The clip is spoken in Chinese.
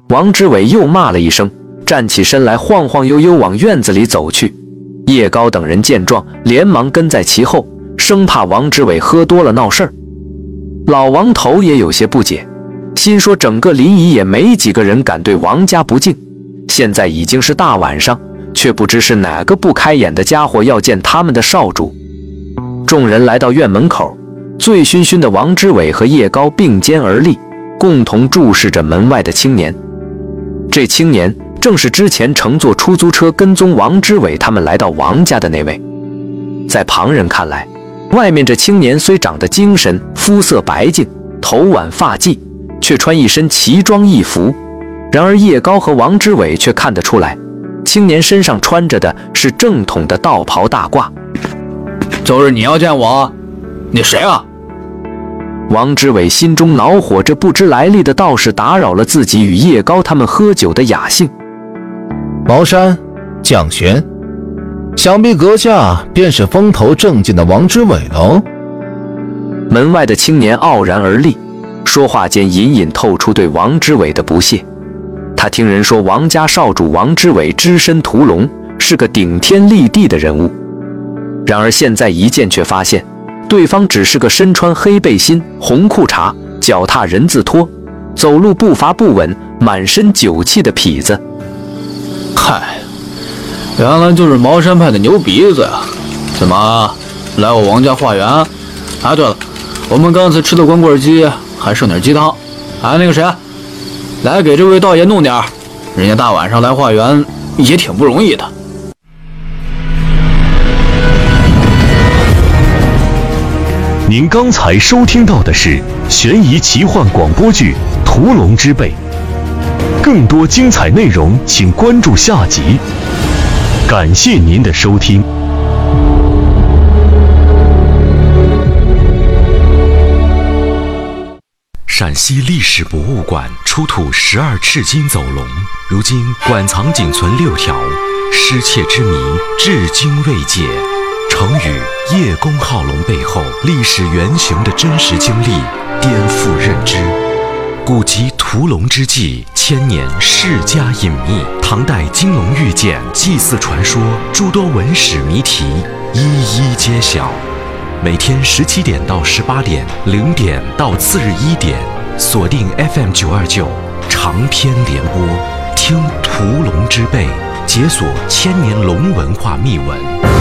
王之伟又骂了一声，站起身来，晃晃悠悠往院子里走去。叶高等人见状，连忙跟在其后，生怕王之伟喝多了闹事儿。老王头也有些不解，心说整个临沂也没几个人敢对王家不敬，现在已经是大晚上，却不知是哪个不开眼的家伙要见他们的少主。众人来到院门口，醉醺醺的王之伟和叶高并肩而立，共同注视着门外的青年。这青年正是之前乘坐出租车跟踪王之伟他们来到王家的那位。在旁人看来，外面这青年虽长得精神，肤色白净，头挽发髻，却穿一身奇装异服。然而叶高和王之伟却看得出来，青年身上穿着的是正统的道袍大褂。 就是你要见我？你谁啊？ 王之伟心中恼火，这不知来历的道士打扰了自己与叶高他们喝酒的雅兴。 茅山蒋玄，想必阁下便是风头正劲的王之伟喽。 门外的青年傲然而立，说话间隐隐透出对王之伟的不屑。他听人说王家少主王之伟只身屠龙，是个顶天立地的人物，然而现在一见却发现对方只是个身穿黑背心、红裤衩、脚踏人字拖，走路步伐不稳、满身酒气的痞子。 嗨，原来就是茅山派的牛鼻子呀！怎么来我王家化缘？啊，对了，我们刚才吃的光棍鸡还剩点鸡汤，那个谁，来给这位道爷弄点，人家大晚上来化缘也挺不容易的。 您刚才收听到的是悬疑奇幻广播剧《屠龙之辈》，更多精彩内容请关注下集。感谢您的收听。 陕西历史博物馆出土12赤金走龙，如今馆藏仅存6条，失窃之谜至今未解。成语叶公好龙背后历史原型的真实经历颠覆认知。古籍屠龙之际，千年世家隐秘，唐代金龙玉简、祭祀传说，诸多文史谜题一一揭晓。每天17点到18点，0点到次日1点，锁定 FM 929长篇联播，听屠龙之辈，解锁千年龙文化秘闻。